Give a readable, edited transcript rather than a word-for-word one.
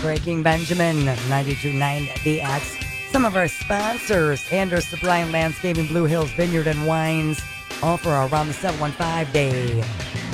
Breaking Benjamin, 92.9 The X. Some of our sponsors, Anders Sublime Landscaping, Blue Hills Vineyard and Wines, all for around the 715 day.